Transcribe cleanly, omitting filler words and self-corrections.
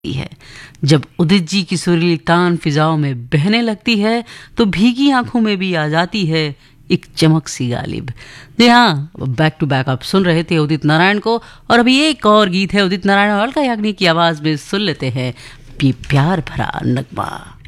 है। जब उदित जी की सुरीली तान फिजाओं में बहने लगती है तो भीगी आंखों में भी आ जाती है एक चमक सी गालिब। जी हाँ, बैक टू बैक आप सुन रहे थे उदित नारायण को, और अभी एक और गीत है उदित नारायण और अलका याग्निक की आवाज में, सुन लेते हैं प्यार भरा नगमा।